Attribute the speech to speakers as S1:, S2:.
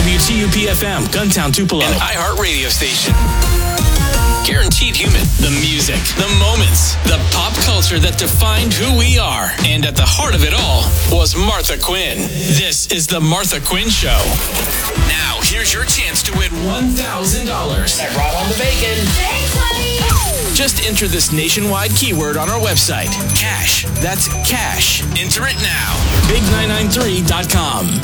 S1: WTUP-FM, Guntown, Tupelo.
S2: An iHeart radio station. Guaranteed human.
S1: The music,
S2: The moments. The pop culture that defined who we are. And at the heart of it all was Martha Quinn.
S1: this is the Martha Quinn Show.
S2: Now, here's your chance to win $1,000.
S3: I brought on the bacon.
S4: Thanks, honey.
S1: Just enter this nationwide keyword on our website.
S2: Cash.
S1: That's cash.
S2: Enter it now.
S1: Big993.com.